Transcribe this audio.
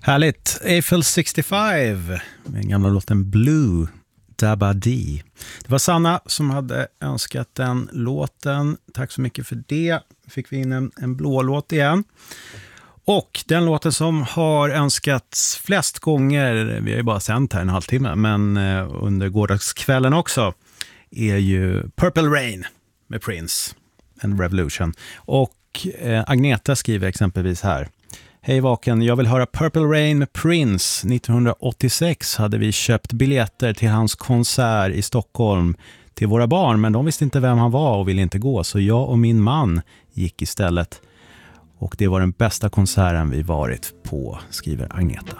Härligt. Eiffel 65 med den gamla låten Blue Dabba Dee. Det var Sanna som hade önskat den låten. Tack så mycket för det. Fick vi in en blå låt igen. Och den låten som har önskats flest gånger, vi har ju bara sänt här en halvtimme, men under gårdagskvällen också, är ju Purple Rain med Prince, en Revolution. Och Agneta skriver exempelvis här: Hej Vaken, jag vill höra Purple Rain med Prince. 1986 hade vi köpt biljetter till hans konsert i Stockholm till våra barn, men de visste inte vem han var och ville inte gå, så jag och min man gick istället. Och det var den bästa konserten vi varit på, skriver Agneta.